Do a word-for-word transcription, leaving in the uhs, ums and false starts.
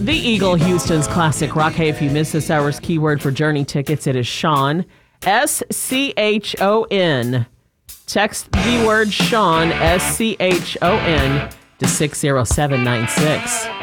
The Eagle, Houston's classic rock. Hey, if you missed this hour's keyword for Journey tickets, it is Sean, S C H O N. Text the word Sean, S C H O N, to six zero seven nine six.